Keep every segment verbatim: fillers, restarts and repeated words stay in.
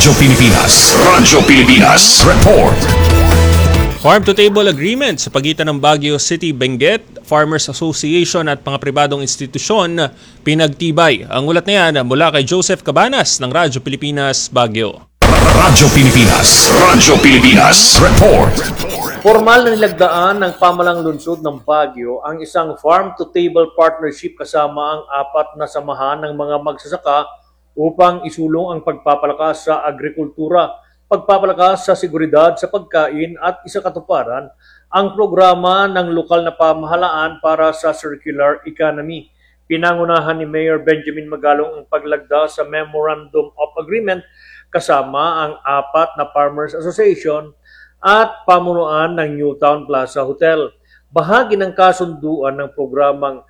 Radyo Pilipinas. Radyo Pilipinas. Report. Farm-to-table agreement sa pagitan ng Baguio City Benguet, Farmers Association at mga pribadong institusyon pinagtibay. Ang ulat na yan mula kay Joseph Cabanas ng Radyo Pilipinas, Baguio. Radyo Pilipinas. Radyo Pilipinas. Report. Formal na nilagdaan ng pamalang lungsod ng Baguio ang isang farm-to-table partnership kasama ang apat na samahan ng mga magsasaka upang isulong ang pagpapalakas sa agrikultura, pagpapalakas sa seguridad sa pagkain at isakatuparan ang programa ng lokal na pamahalaan para sa circular economy. Pinangunahan ni Mayor Benjamin Magalong ang paglagda sa Memorandum of Agreement kasama ang apat na Farmers Association at pamunuan ng Newtown Plaza Hotel. Bahagi ng kasunduan ng programang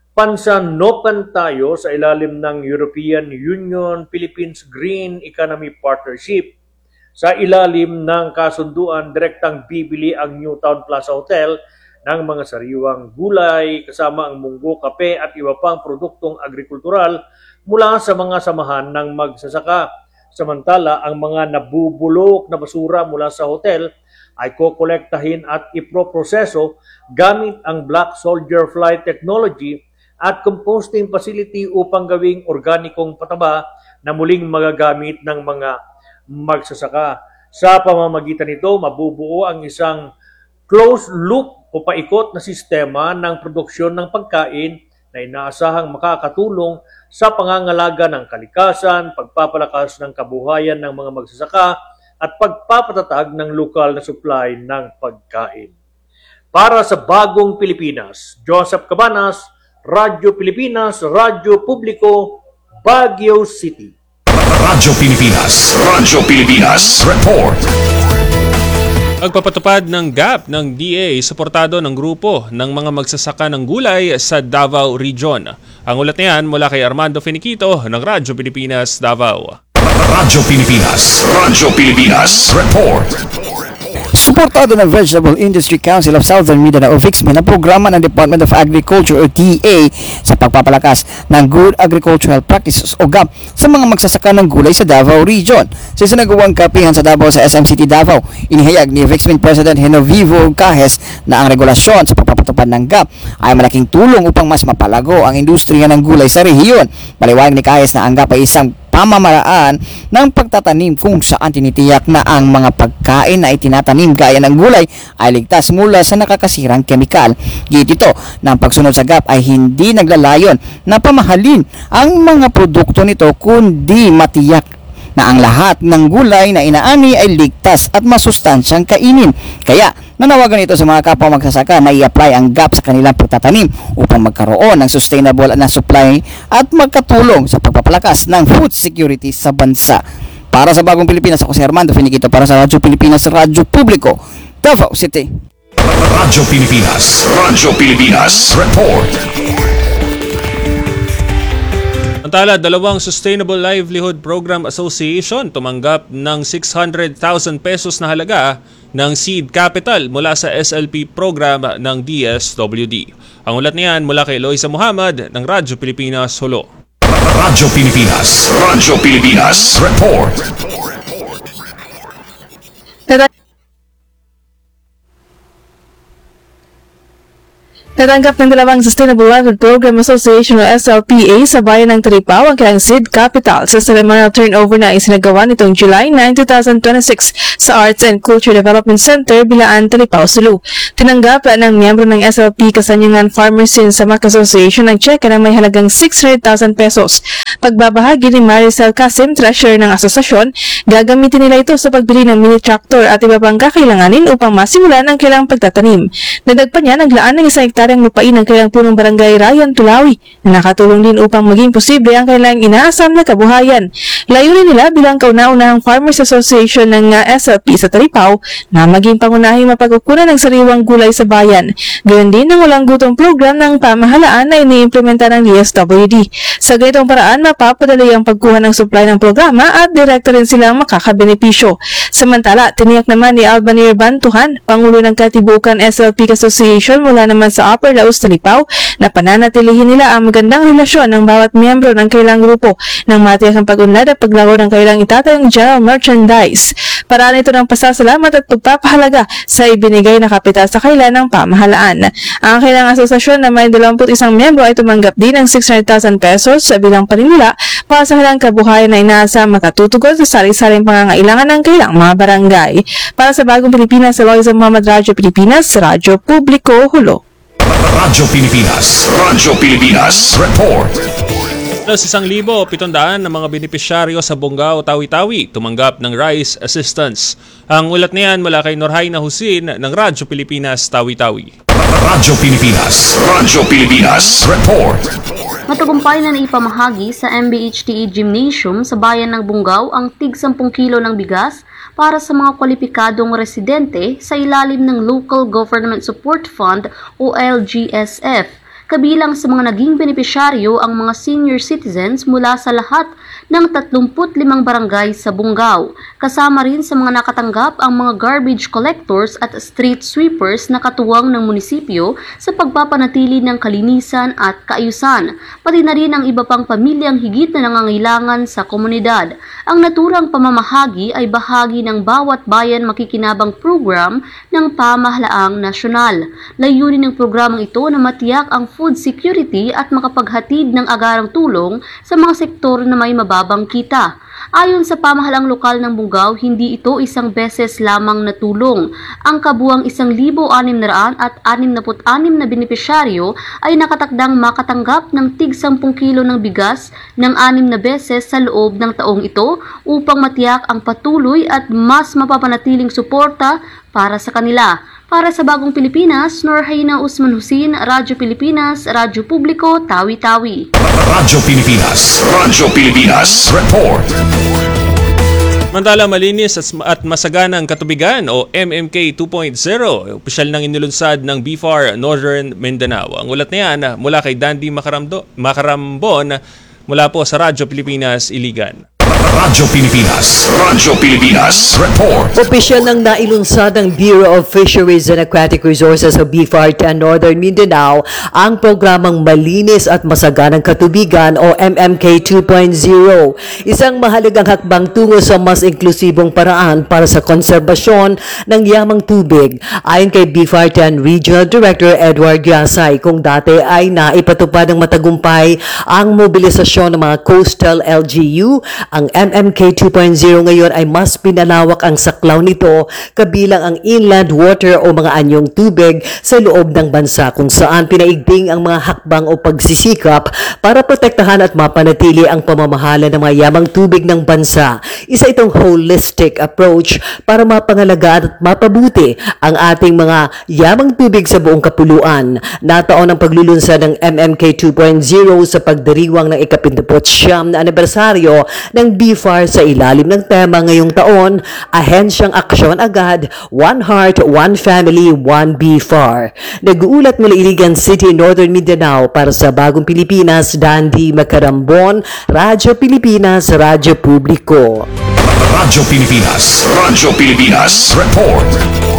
Pansanopan Tayo sa ilalim ng European Union Philippines Green Economy Partnership. Sa ilalim ng kasunduan, direktang bibili ang Newtown Plaza Hotel ng mga sariwang gulay kasama ang munggo, kape at iba pang produktong agrikultural mula sa mga samahan ng magsasaka. Samantala, ang mga nabubulok na basura mula sa hotel ay kokolektahin at iproproseso gamit ang Black Soldier Fly technology at composting facility upang gawing organikong pataba na muling magagamit ng mga magsasaka. Sa pamamagitan nito, mabubuo ang isang closed-loop o paikot na sistema ng produksyon ng pagkain na inaasahang makakatulong sa pangangalaga ng kalikasan, pagpapalakas ng kabuhayan ng mga magsasaka at pagpapatatag ng lokal na supply ng pagkain. Para sa Bagong Pilipinas, Joseph Cabanas, Radyo Pilipinas, Radyo Publiko, Baguio City. Radyo Pilipinas. Radyo Pilipinas. Report. Pagpapatupad ng G A P ng D A suportado ng grupo ng mga magsasaka ng gulay sa Davao Region. Ang ulat niyan mula kay Armando Finiquito ng Radyo Pilipinas, Davao. Radyo Pilipinas. Radyo Pilipinas. Report. Suportado ng Vegetable Industry Council of Southern Mindanao o V I C M I na programa ng Department of Agriculture o D A sa pagpapalakas ng Good Agricultural Practices o G A P sa mga magsasaka ng gulay sa Davao Region. Sa isinagawang kapihan sa Davao sa S M City Davao, inihayag ni V I C M I President Genovivo Cajes na ang regulasyon sa pagpapatupad ng G A P ay malaking tulong upang mas mapalago ang industriya ng gulay sa rehiyon. Paliwanag ni Cajes na ang G A P ay isang pamamaraan ng pagtatanim kung saan tinitiyak na ang mga pagkain na itinatanim gaya ng gulay ay ligtas mula sa nakakasirang kemikal. Git ito na ang pagsunod sa G A P ay hindi naglalayon na pamahalin ang mga produkto nito kundi matiyak na ang lahat ng gulay na inaani ay ligtas at masustansyang kainin. Kaya nanawagan ito sa mga kapwa magsasaka na i-apply ang G A P sa kanilang pagtatanim upang magkaroon ng sustainable na supply at magkatulong sa pagpapalakas ng food security sa bansa. Para sa Bagong Pilipinas, ako si Armando Finiquito para sa Radyo Pilipinas, Radyo Publiko, Davao City. Radyo Pilipinas. Radyo Pilipinas. Report. Samantala, dalawang Sustainable Livelihood Program Association tumanggap ng six hundred thousand pesos na halaga ng seed capital mula sa S L P program ng D S W D. Ang ulat niyan mula kay Eloisa Muhammad ng Radyo Pilipinas, Hulo. Radyo Pilipinas. Radyo Pilipinas. Report. Natanggap ng dalawang Sustainable Livelihood Program Association o S L P A sa bayan ng Taripaw ang kanilang seed capital sa ceremonial turnover na isinagawa nitong July ninth, twenty twenty-six sa Arts and Culture Development Center, Bilaan, Taripaw, Sulu. Tinanggap ng miyembro ng S L P Kasanyangan Farmers in Samak Association ang cheque na may halagang six hundred thousand pesos. Pagbabahagi ni Maricel Casim, treasurer ng asosasyon, gagamitin nila ito sa pagbili ng mini tractor at iba pang kakailanganin upang masimulan ang kailangang pagtatanim. Nadagpa niya naglaan ng isang hektaryang lupain ng kailang punong barangay Ryan Tulawi na nakatulong din upang maging posible ang kailang inaasam na kabuhayan. Layunin nila bilang kauna-unahang Farmers Association ng S L P sa Taripaw na maging pangunahing mapagkukunan ng sariwang gulay sa bayan. Gayon din ang walang gutong program ng pamahalaan na iniimplementa ng D S W D. Sa ganitong paraan, mapapadali ang pagkuha ng supply ng programa at direkta rin silang makakabenepisyo. Samantala, tiniyak naman ni Albanir Bantuhan, Pangulo ng Katibukan S L P Association mula naman sa Upper Laos, Talipaw na pananatilihin nila ang magandang relasyon ng bawat miyembro ng kailang grupo nang matiyak ang pag-unlad at paglago ng kailang itatayong general merchandise. Para nito ng pasasalamat at pagpapahalaga sa ibinigay na kapital sa kailan ng pamahalaan. Ang kailang asosasyon na may dalawampu't isang miyembro ay tumanggap din ng six hundred thousand pesos sa bilang paninila para sa kailang kabuhayan na inaasa makatutugon sa sari-saring pangangailangan ng kailang mga barangay. Para sa Bagong Pilipinas, sa Loisa Muhammad, Radyo Pilipinas, Radyo Publiko, Hulo. Radyo Pilipinas. Radyo Pilipinas. Report. Plus isang libo pitondaan ng mga benepisyaryo sa Bunggao, Tawi-Tawi tumanggap ng rice assistance. Ang ulat niyan mula kay Norhaina Husin ng Radyo Pilipinas, Tawi-Tawi. Radyo Pilipinas. Radyo Pilipinas. Report. Matagumpay na naipamahagi sa M B H T E Gymnasium sa bayan ng Bunggao ang tig sampung kilo ng bigas para sa mga kwalipikadong residente sa ilalim ng Local Government Support Fund o L G S F. Kabilang sa mga naging benepisyaryo ang mga senior citizens mula sa lahat ng tatlumput limang barangay sa Bunggao. Kasama rin sa mga nakatanggap ang mga garbage collectors at street sweepers na katuwang ng munisipyo sa pagpapanatili ng kalinisan at kaayusan, pati na rin ang iba pang pamilyang higit na nangangailangan sa komunidad. Ang naturang pamamahagi ay bahagi ng Bawat Bayan Makikinabang program ng Pamahalaang Nasyonal. Layunin ng programang ito na matiyak ang food security at makapaghatid ng agarang tulong sa mga sektor na may mababang kita. Ayon sa pamahalaang lokal ng Bunggao, hindi ito isang beses lamang na tulong. Ang kabuang isang libo anim na raan at anim na put anim na benepisyaryo ay nakatakdang makatanggap ng tig sampung kilo ng bigas ng anim na beses sa loob ng taong ito upang matiyak ang patuloy at mas mapapanatiling suporta para sa kanila. Para sa Bagong Pilipinas, Norhaina Usman Husin, Radyo Pilipinas, Radyo Publiko, Tawi-Tawi. Radyo Pilipinas. Radyo Pilipinas. Report. Mantala malinis at masaganang katubigan o M M K two point oh, opisyal nang inilunsad ng B F A R Northern Mindanao. Ang ulat niyan mula kay Dandy Makaramdo, Makarambon mula po sa Radyo Pilipinas, Iligan. Radyo Pilipinas. Radyo Pilipinas. Report. Opisyal nang nailunsad ng Bureau of Fisheries and Aquatic Resources o B F A R ten Northern Mindanao ang programang Malinis at Masaganang Katubigan o M M K two point oh. Isang mahalagang hakbang tungo sa mas inklusibong paraan para sa konserbasyon ng yamang tubig. Ayon kay B F A R ten Regional Director Edward Yasay, kung dati ay naipatupad ng matagumpay ang mobilisasyon ng mga coastal L G U, ang M M K two point oh ngayon ay mas pinalawak ang saklaw nito kabilang ang inland water o mga anyong tubig sa loob ng bansa, kung saan pinaigting ang mga hakbang o pagsisikap para protektahan at mapanatili ang pamamahala ng mga yamang tubig ng bansa. Isa itong holistic approach para mapangalagaan at mapabuti ang ating mga yamang tubig sa buong kapuluan. Nataon ang paglulunsad ng M M K two point oh sa pagdiriwang ng ikapindupot siyam na anibersaryo ng B F A R sa ilalim ng tema ngayong taon, Ahensyang Aksyon Agad, One Heart, One Family, One B F A R. Nag-uulat mula Iligan City, Northern Mindanao para sa Bagong Pilipinas, Dandy Makarambon, Radyo Pilipinas, Radyo Publiko. Radyo Pilipinas. Radyo Pilipinas. Report.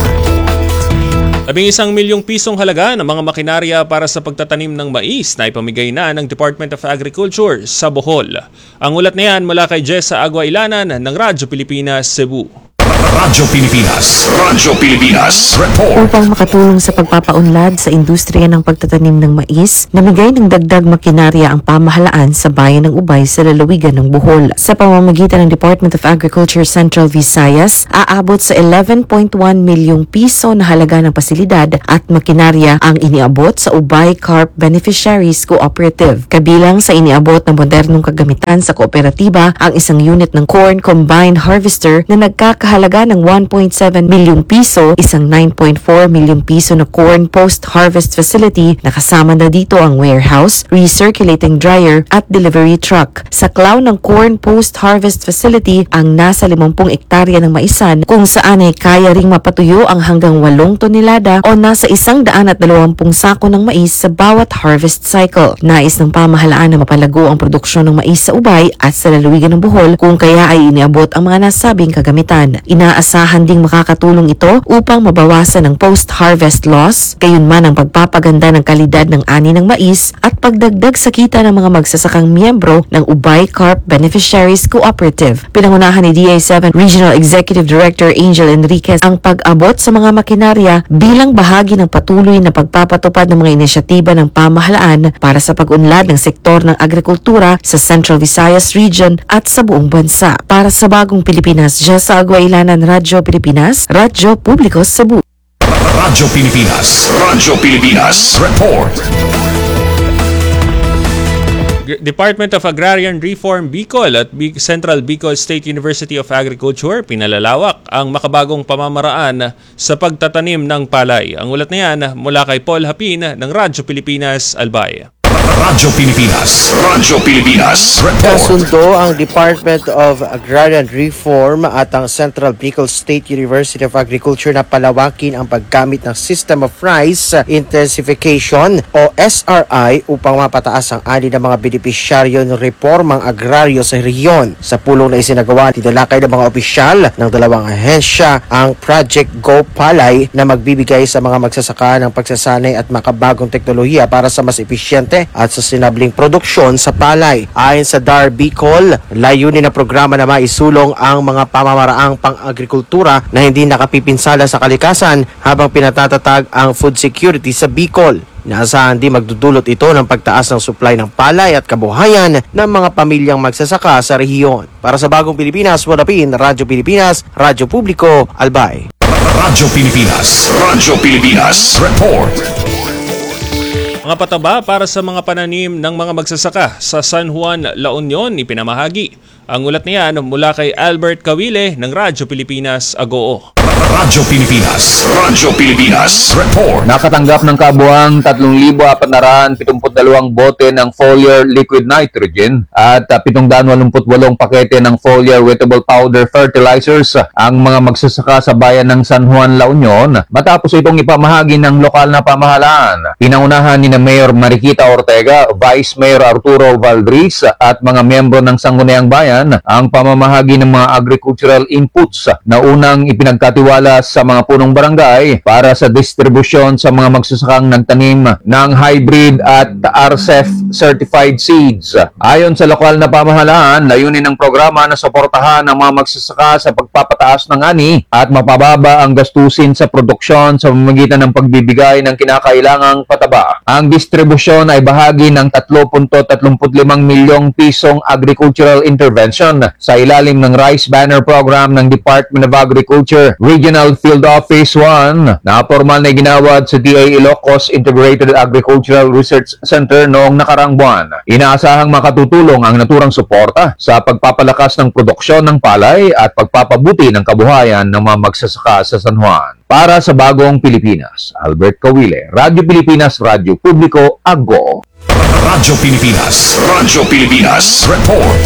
Labing isang milyong pisong halaga ng mga makinarya para sa pagtatanim ng mais na ipamigay na ng Department of Agriculture sa Bohol. Ang ulat na yan mula kay Jessa Agua Ilanan ng Radyo Pilipinas, Cebu. Radyo Pilipinas. Radyo Pilipinas. Report. Upang makatulong sa pagpapaunlad sa industriya ng pagtatanim ng mais, namigay ng dagdag makinarya ang pamahalaan sa bayan ng Ubay sa lalawigan ng Bohol. Sa pamamagitan ng Department of Agriculture Central Visayas, aabot sa eleven point one milyong piso na halaga ng pasilidad at makinarya ang iniabot sa Ubay Carp Beneficiaries Cooperative. Kabilang sa iniabot na modernong kagamitan sa kooperatiba ang isang unit ng corn combine harvester na nagkakahalaga ng one point seven milyong piso, isang nine point four milyong piso na corn post-harvest facility na kasama na dito ang warehouse, recirculating dryer at delivery truck. Sa klaw ng corn post-harvest facility ang nasa limampu ektarya ng maisan kung saan ay kaya ring mapatuyo ang hanggang walong tonelada o nasa isang daan at dalawampung sako ng mais sa bawat harvest cycle. Nais ng pamahalaan na mapalago ang produksyon ng mais sa Ubay at sa lalawigan ng Bohol kung kaya ay iniabot ang mga nasabing kagamitan. Inaasahan ding makakatulong ito upang mabawasan ang post-harvest loss, gayunman ang pagpapaganda ng kalidad ng ani ng mais at pagdagdag sa kita ng mga magsasakang miyembro ng Ubay Carp Beneficiaries Cooperative. Pinangunahan ni D A seven Regional Executive Director Angel Enriquez ang pag-abot sa mga makinarya bilang bahagi ng patuloy na pagpapatupad ng mga inisyatiba ng pamahalaan para sa pag-unlad ng sektor ng agrikultura sa Central Visayas Region at sa buong bansa. Para sa Bagong Pilipinas, Jessa Aguailanan, Radyo Pilipinas, Radyo Publiko Cebu. Radyo Pilipinas, Radyo Pilipinas, report. Department of Agrarian Reform Bicol at Central Bicol State University of Agriculture pinalalawak ang makabagong pamamaraan sa pagtatanim ng palay. Ang ulat na yan mula kay Paul Hapin ng Radyo Pilipinas, Albay. Radyo Pilipinas, Radyo Pilipinas, report. Kasundo ang Department of Agrarian Reform at ang Central Bicol State University of Agriculture na palawakin ang paggamit ng System of Rice Intensification o S R I upang mapataas ang ani ng mga benepisyaryo ng reformang agraryo sa rehiyon. Sa pulong na isinagawa, tinalakay ng mga opisyal ng dalawang ahensya ang Project Go Palay na magbibigay sa mga magsasaka ng pagsasanay at makabagong teknolohiya para sa mas episyente at sustainabling produksyon sa palay. Ayon sa D A R Bicol, layunin ng programa na maisulong ang mga pamamaraang pang-agrikultura na hindi nakapipinsala sa kalikasan habang pinatatatag ang food security sa Bicol. Inaasahan din magdudulot ito ng pagtaas ng supply ng palay at kabuhayan ng mga pamilyang magsasaka sa rehiyon. Para sa Bagong Pilipinas, Wadapin, Radyo Pilipinas, Radyo Publiko, Albay. Radyo Pilipinas, Radyo Pilipinas, report. Mga pataba para sa mga pananim ng mga magsasaka sa San Juan, La Union ipinamahagi. Ang ulat niyan mula kay Albert Kawile ng Radyo Pilipinas, Agoo. Radyo Pilipinas, Radyo Pilipinas, report. Nakatanggap ng kabuuang tatlong libo apat na pitong dalawang bote ng foliar liquid nitrogen at uh, pitong daan walumput walong pakete ng foliar wettable powder fertilizers ang mga magsasaka sa bayan ng San Juan, La Union matapos itong ipamahagi ng lokal na pamahalaan. Pinangunahan ni na Mayor Mariquita Ortega, Vice Mayor Arturo Valdriz at mga miyembro ng Sangguniang Bayan ang pamamahagi ng mga agricultural inputs na unang ipinagkatiwala sa mga punong barangay para sa distribusyon sa mga magsasakang nagtanim ng hybrid at R C E F certified seeds. Ayon sa lokal na pamahalaan, layunin ng programa na suportahan ang mga magsasaka sa pagpapataas ng ani at mapababa ang gastusin sa produksyon sa pamamagitan ng pagbibigay ng kinakailangang pataba. Ang distribusyon ay bahagi ng three point three five milyong pisong agricultural intervention sa ilalim ng Rice Banner Program ng Department of Agriculture Regional Field Office one na formal na ginawad sa D A Ilocos Integrated Agricultural Research Center noong nakarang buwan. Inaasahang makatutulong ang naturang suporta sa pagpapalakas ng produksyon ng palay at pagpapabuti ng kabuhayan ng mga magsasaka sa San Juan. Para sa Bagong Pilipinas, Albert Kawile, Radyo Pilipinas, Radyo Publiko, Agoo. Radyo Pilipinas, Radyo Pilipinas, report.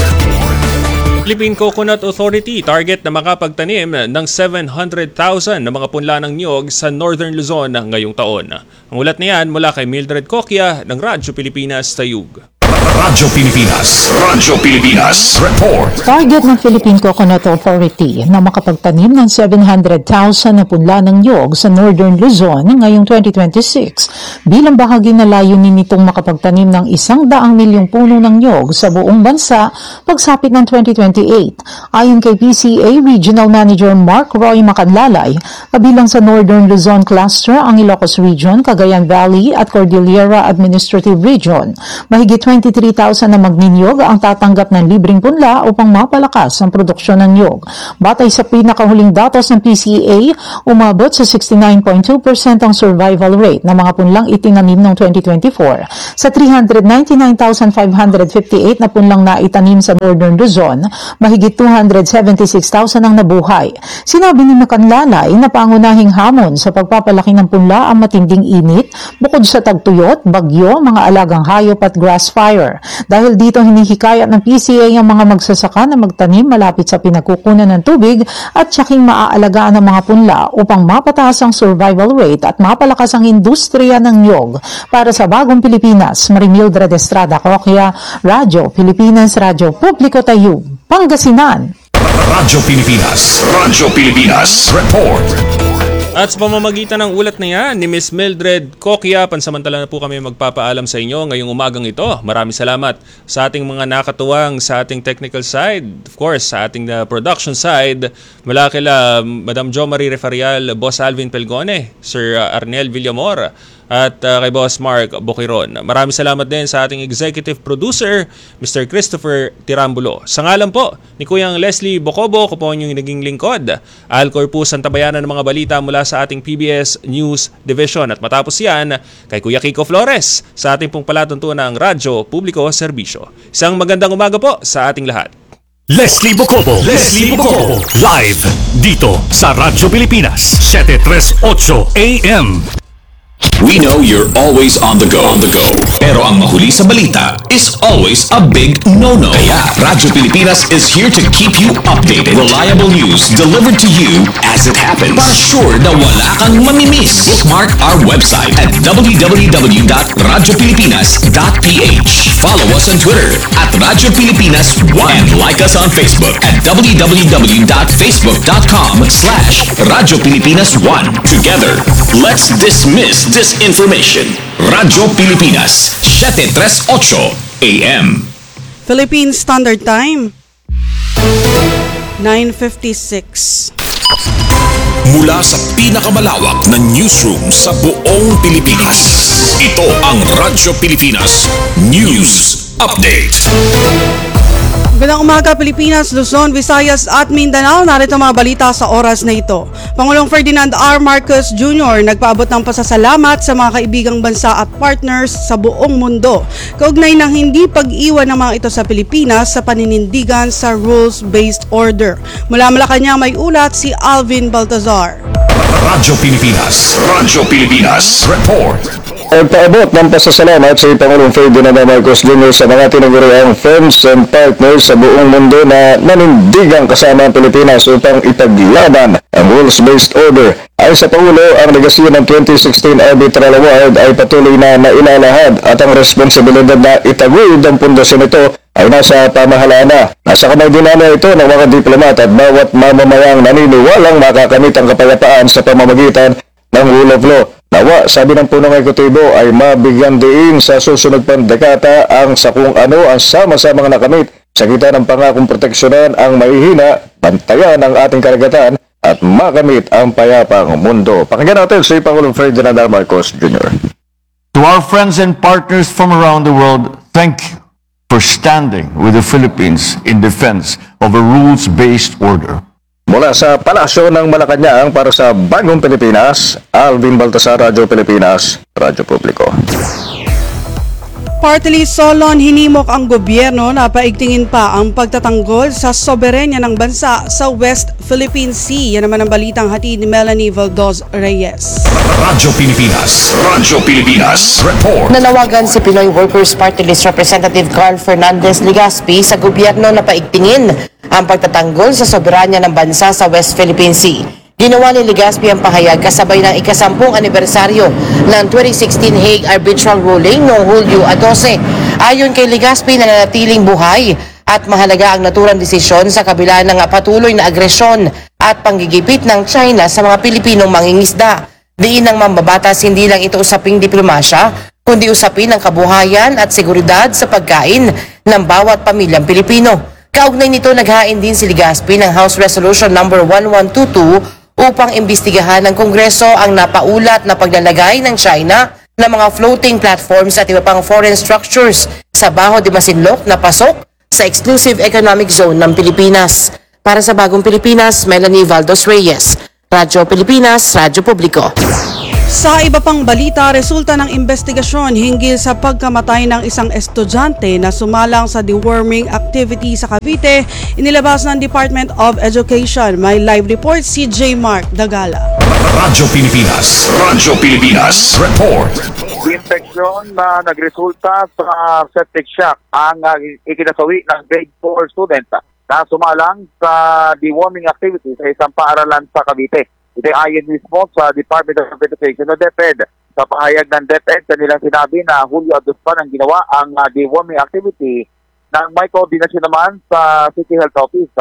Philippine Coconut Authority target na makapagtanim ng seven hundred thousand na mga punla ng niyog sa Northern Luzon ngayong taon. Ang ulat niyan mula kay Mildred Coquia ng Radyo Pilipinas, Tayug. Radyo Pilipinas, Radyo Pilipinas, report. Target ng Philippine Coconut Authority na makapagtanim ng seven hundred thousand na punla ng niyog sa Northern Luzon ngayong twenty twenty-six bilang bahagi na layunin nitong makapagtanim ng isang daang milyong puno ng niyog sa buong bansa pagsapit ng twenty twenty-eight. Ayon kay P C A Regional Manager Mark Roy Macanlalay, kabilang sa Northern Luzon Cluster ang Ilocos Region, Cagayan Valley at Cordillera Administrative Region. Mahigit twenty-three thousand na magninyog ang tatanggap ng libreng punla upang mapalakas ang produksyon ng niyog. Batay sa pinakahuling datos ng P C A, umabot sa sixty-nine point two percent ang survival rate ng mga punlang itinanim noong twenty twenty-four. Sa three hundred ninety-nine thousand five hundred fifty-eight na punlang naitanim sa Northern Luzon, mahigit two hundred seventy-six thousand ang nabuhay. Sinabi ni Macanlalay na pangunahing hamon sa pagpapalaki ng punla ang matinding init bukod sa tagtuyot, bagyo, mga alagang hayop at grass fire. Dahil dito hinihikayat ng P C A ang mga magsasaka na magtanim malapit sa pinagkukunan ng tubig at tiyaking maaalagaan ng mga punla upang mapataas ang survival rate at mapalakas ang industriya ng niyog. Para sa Bagong Pilipinas, Marimildred Estrada Coquia, Radyo Pilipinas, Radyo Publiko, Tayug, Pangasinan. Radyo Pilipinas. Radyo Pilipinas. Report. At sa pamamagitan ng ulat na yan ni Miss Mildred Coquia, pansamantala na po kami magpapaalam sa inyo ngayong umagang ito. Maraming salamat sa ating mga nakatuwang sa ating technical side, of course sa ating uh, production side, mula kila Madam Jo Marie Refarial, Boss Alvin Pelgone, Sir uh, Arnel Villamor, at uh, kay Boss Mark Boquiron. Maraming salamat din sa ating executive producer, Mister Christopher Tirambulo. Sa ngalan po ni Kuyang Leslie Bocobo, ko po yung naging lingkod. Alcor po santabayanan ng mga balita mula sa ating P B S News Division. At matapos yan, kay Kuya Kiko Flores sa ating pong palatuntunang Radyo Publiko Serbisyo. Isang magandang umaga po sa ating lahat. Leslie Bocobo. Leslie Bocobo. Live dito sa Radyo Pilipinas. seven thirty-eight A M. We know you're always on the go. On the go. Pero ang mahuli sa balita is always a big no-no. Kaya Radyo Pilipinas is here to keep you updated. Reliable news delivered to you as it happens. Para sure na wala kang mamimiss. Bookmark our website at w w w dot radyo pilipinas dot p h. Follow us on Twitter at Radyo Pilipinas one. And like us on Facebook at w w w dot facebook dot com slash Radyo Pilipinas one. Together, let's dismiss disinformation. Radyo Pilipinas, seven thirty-eight A M. Philippine Standard Time, nine fifty-six. Mula sa pinakamalawak na newsroom sa buong Pilipinas. Ito ang Radyo Pilipinas News Update. Magandang umaga Pilipinas, Luzon, Visayas at Mindanao. Narito mga balita sa oras na ito. Pangulong Ferdinand R. Marcos Junior nagpaabot ng pasasalamat sa mga kaibigang bansa at partners sa buong mundo. Kaugnay ng hindi pag-iwan ng mga ito sa Pilipinas sa paninindigan sa rules-based order. Mula Malacanang may ulat si Alvin Baltazar. Radyo Pilipinas. Radyo Pilipinas. Report. Nagpaabot ng pasasalamat sa Pangulong Ferdinand Marcos Junior sa mga tinaguriang friends and partners sa buong mundo na nanindigang kasama ang Pilipinas upang ipaglaban ang rules-based order. Ay sa Pangulo, ang legasyon ng twenty sixteen Arbitral Award ay patuloy na nailalahad at ang responsibilidad na itaguyod ang pundasyon nito ay nasa pamahalaan na. Nasa kamay din na ito ng mga diplomat at bawat mamamayang naniniwalang makakamit ang kapayapaan sa pamamagitan ng rule of law. Nawa, sabi ng punong ekutibo ay mabigyan diin sa susunod pang dekada ang sa kung ano ang sama-samang nakamit sa kita ng pangakong proteksyonan ang mahihina, bantayan ang ating karagatan at makamit ang payapang mundo. Pakinggan natin si Pangulong Ferdinand R. Marcos Junior To our friends and partners from around the world, thank you for standing with the Philippines in defense of a rules-based order. Mula sa Palasyo ng Malacanang para sa Bagong Pilipinas, Alvin Baltasar, Radyo Pilipinas, Radyo Publiko. Partly Solon hinimok ang gobyerno na paigtingin pa ang pagtatanggol sa soberenya ng bansa sa West Philippine Sea. Yan naman ang balitang hatid ni Melanie Valdoz Reyes. Radyo Pilipinas. Radyo Pilipinas. Report. Nanawagan si Pinoy Workers Party List Representative Carl Fernandez Legaspi sa gobyerno na paigtingin ang pagtatanggol sa soberanya ng bansa sa West Philippine Sea. Ginawa ni Legaspi ang pahayag kasabay ng ikasampung anibersaryo ng twenty sixteen Hague Arbitral Ruling noong Hulyo twelve. Ayon kay Legaspi, nananatiling buhay at mahalaga ang naturang desisyon sa kabila ng patuloy na agresyon at panggigipit ng China sa mga Pilipinong mangingisda. Diin ng mambabatas, hindi lang ito usaping diplomasya, kundi usapin ang kabuhayan at seguridad sa pagkain ng bawat pamilyang Pilipino. Kaugnay nito, naghain din si Legaspi ng House Resolution number one one two two upang imbestigahan ng Kongreso ang napaulat na paglalagay ng China ng mga floating platforms at iba pang foreign structures sa Baho de Masinloc na pasok sa Exclusive Economic Zone ng Pilipinas. Para sa Bagong Pilipinas, Melanie Valdoz Reyes, Radyo Pilipinas, Radyo Publiko. Sa iba pang balita, resulta ng investigasyon hinggil sa pagkamatay ng isang estudyante na sumalang sa deworming activity sa Cavite, inilabas ng Department of Education. May live report si J. Mark Dagala. Radyo Pilipinas. Radyo Pilipinas. Report. Infeksyon na nagresulta sa septic shock ang uh, ikinasawi ng grade four student na sumalang sa deworming activity sa isang paaralan sa Cavite. Ito ay ayon mismo sa Department of Education o DepEd. Sa pahayag ng DepEd, kanilang sinabi na Hulyo dos pa nang ginawa ang uh, deworming activity nang may koordinasyon naman sa City Health Office.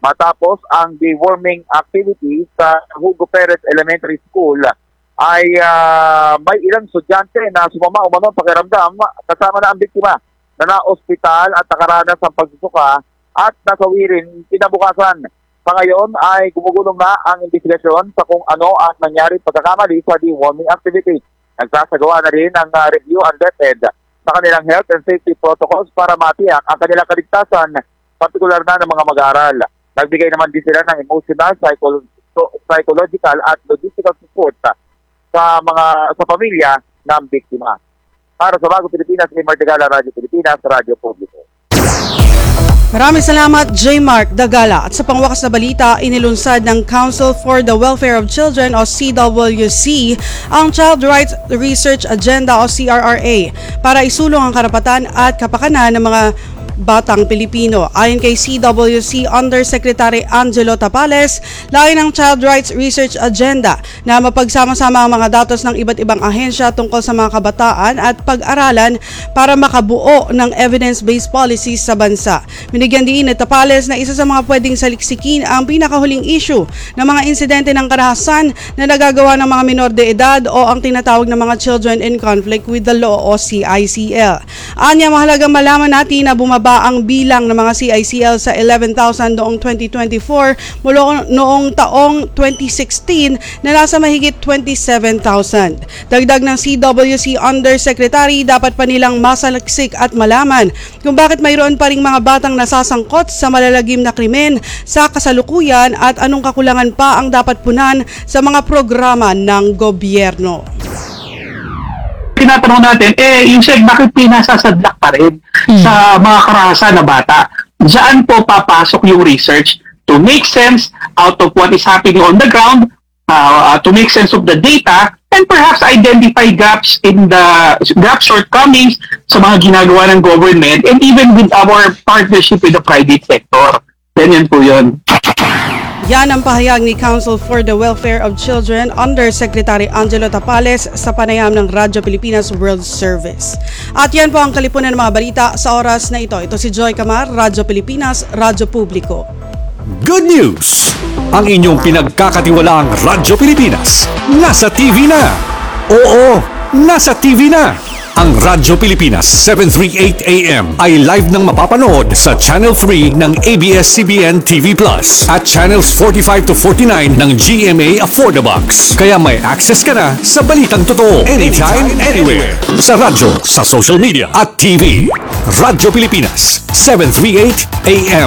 Matapos ang deworming activity sa Hugo Perez Elementary School ay uh, may ilang estudyante na sumama umano pakiramdam kasama na ang biktima na na-ospital at nakaranas ng pagsusuka at nasawi rin kinabukasan. Sa ngayon ay gumugulong na ang investigasyon sa kung ano ang nangyari pagkakamali sa deworming activity. Nagsasagawa na rin ang uh, review ang DepEd sa kanilang health and safety protocols para matiyak ang kanilang kaligtasan, partikular na ng mga mag-aaral. Nagbigay naman din sila ng emotional, psycho- psychological at logistical support sa mga sa pamilya ng biktima. Para sa Bagong Pilipinas, Ray Martigala, Radyo Pilipinas, Radyo Publiko. Maraming salamat, J. Mark Dagala. At sa pangwakas na balita, inilunsad ng Council for the Welfare of Children o C W C ang Child Rights Research Agenda o C R R A para isulong ang karapatan at kapakanan ng mga batang Pilipino. Ayon kay C W C Undersecretary Angelo Tapales, layo ng Child Rights Research Agenda na mapagsama-sama ang mga datos ng iba't ibang ahensya tungkol sa mga kabataan at pag-aralan para makabuo ng evidence-based policies sa bansa. Binigyan din ni Tapales na isa sa mga pwedeng saliksikin ang pinakahuling issue ng mga insidente ng karahasan na nagagawa ng mga minor de edad o ang tinatawag na mga Children in Conflict with the Law o C I C L. Anya, mahalagang malaman natin na bumaba ang bilang ng mga C I C L sa eleven thousand noong twenty twenty-four mula noong taong twenty sixteen na nasa mahigit twenty-seven thousand. Dagdag ng C W C Undersecretary, dapat pa nilang masaliksik at malaman kung bakit mayroon pa ring mga batang nasasangkot sa malalagim na krimen sa kasalukuyan at anong kakulangan pa ang dapat punan sa mga programa ng gobyerno. Tinatanong natin, eh, yung seg, bakit pinasasadlak pa rin hmm. sa mga karahasan na bata? Diyan po papasok yung research to make sense out of what is happening on the ground, uh, to make sense of the data, and perhaps identify gaps in the gap shortcomings sa mga ginagawa ng government and even with our partnership with the private sector. Ganyan po yun. Yan ang pahayag ni Council for the Welfare of Children Undersecretary Angelo Tapales sa panayam ng Radyo Pilipinas World Service. At yan po ang kalipunan ng mga balita sa oras na ito. Ito si Joy Camar, Radyo Pilipinas, Radyo Publiko. Good news! Ang inyong pinagkakatiwalaang Radyo Pilipinas nasa T V na! Oo, nasa T V na! Ang Radyo Pilipinas seven thirty-eight A M ay live nang mapapanood sa Channel three ng A B S C B N T V Plus at Channels forty-five to forty-nine ng G M A Affordabox. Kaya may access ka na sa balitang totoo anytime, anywhere. Sa radyo, sa social media at T V. Radyo Pilipinas seven thirty-eight A M.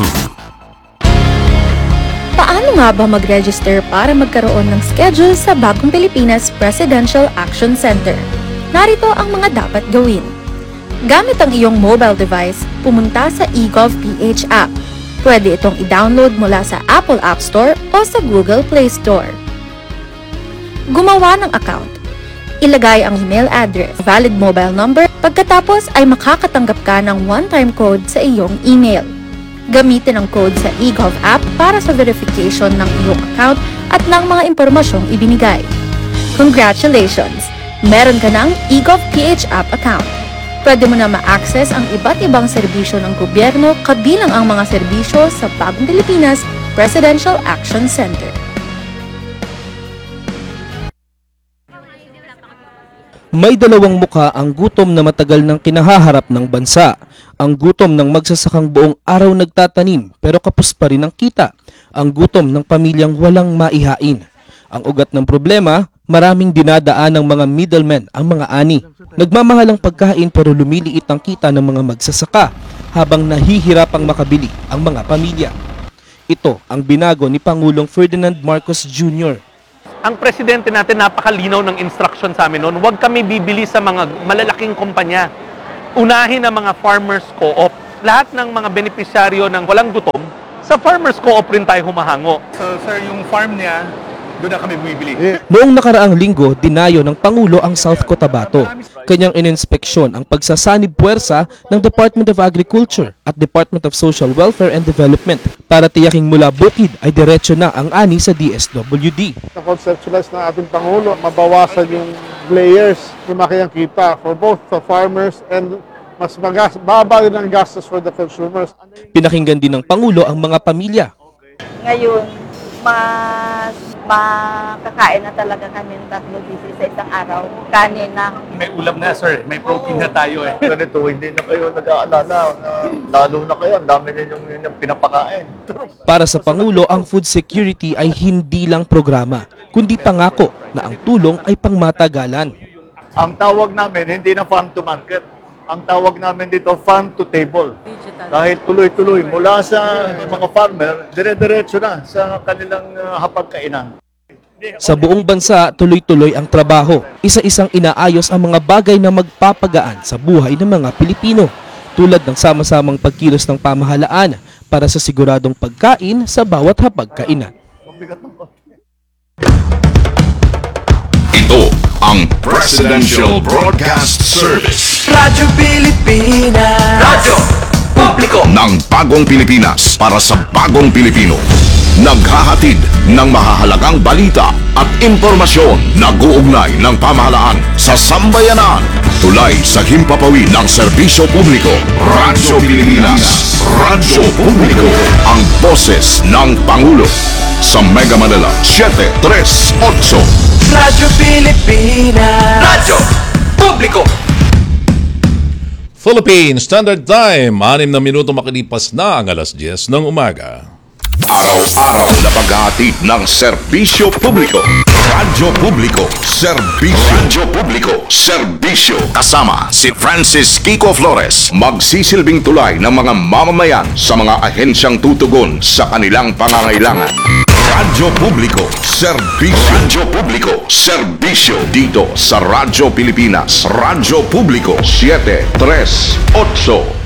Paano nga ba mag-register para magkaroon ng schedule sa Bagong Pilipinas Presidential Action Center? Narito ang mga dapat gawin. Gamit ang iyong mobile device, pumunta sa eGovPH app. Pwede itong i-download mula sa Apple App Store o sa Google Play Store. Gumawa ng account. Ilagay ang email address, valid mobile number, pagkatapos ay makakatanggap ka ng one-time code sa iyong email. Gamitin ang code sa eGov app para sa verification ng iyong account at ng mga impormasyong ibinigay. Congratulations! Meron ka ng eGovPH app account. Pwede mo na ma-access ang iba't ibang serbisyo ng gobyerno kabilang ang mga serbisyo sa Bagong Pilipinas Presidential Action Center. May dalawang muka ang gutom na matagal nang kinahaharap ng bansa. Ang gutom ng magsasakang buong araw nagtatanim pero kapos pa rin ang kita. Ang gutom ng pamilyang walang maihain. Ang ugat ng problema, maraming dinadaan ng mga middlemen ang mga ani. Nagmamahal ang pagkain pero lumiliit ang kita ng mga magsasaka habang nahihirapang makabili ang mga pamilya. Ito ang binago ni Pangulong Ferdinand Marcos Junior Ang presidente natin napakalinaw ng instruction sa amin noon, huwag kami bibili sa mga malalaking kumpanya. Unahin ang mga farmers co-op. Lahat ng mga benepisyaryo ng walang gutom, sa farmers co-op rin tayo humahango. So sir, yung farm niya, doon na kami bumibili. Noong nakaraang linggo, dinayo ng Pangulo ang South Cotabato. Kanyang ininspeksyon ang pagsasanib puwersa ng Department of Agriculture at Department of Social Welfare and Development para tiyaking mula bukid ay diretso na ang ani sa D S W D. Na-conceptualize ng ating Pangulo, mabawasan yung layers, lumaki ang kita for both the farmers and mas magas, baba rin ang gastos for the consumers. Pinakinggan din ng Pangulo ang mga pamilya. Ngayon, mas makakain na talaga kami ng tatlo busy sa isang araw. Kanin na. May ulam na, sir. May protein na tayo eh. Ganito, hindi na kayo nag-aalala. Na, lalo na kayo, ang dami ninyong yung pinapakain. Para sa Pangulo, ang food security ay hindi lang programa, kundi pangako na ang tulong ay pangmatagalan. Ang tawag namin, hindi na farm to market. Ang tawag namin dito, farm to table. Dahil tuloy-tuloy, mula sa mga farmer, dire-diretso na sa kanilang uh, hapagkainan. Sa buong bansa, tuloy-tuloy ang trabaho. Isa-isang inaayos ang mga bagay na magpapagaan sa buhay ng mga Pilipino, tulad ng sama-samang pagkilos ng pamahalaan para sa siguradong pagkain sa bawat hapagkainan. Ito ang Presidential Broadcast Service. Radyo Pilipinas. Radyo Publiko Ng bagong Pilipinas para sa bagong Pilipino. Naghahatid ng mahahalagang balita at impormasyon na guugnay ng pamahalaan sa sambayanan. Tulay sa himpapawid ng serbisyo publiko. Radyo Pilipinas. Radyo Publiko. Ang boses ng Pangulo. Sa Mega Manila, seven tres eight. Radyo Pilipinas. Radyo Publiko. Philippine Standard Time, anim na minuto makalipas na ang alas diyes ng umaga. Araw-araw na paghahatid ng serbisyo publiko. Radyo Publiko, serbisyo. Radyo Publiko, serbisyo. Kasama si Francis Kiko Flores, magsisilbing tulay ng mga mamamayan sa mga ahensyang tutugon sa kanilang pangangailangan. Radyo Publiko, serbisyo. Radyo Publiko, serbisyo. Dito sa Radyo Pilipinas, Radyo Publiko, seven tres eight.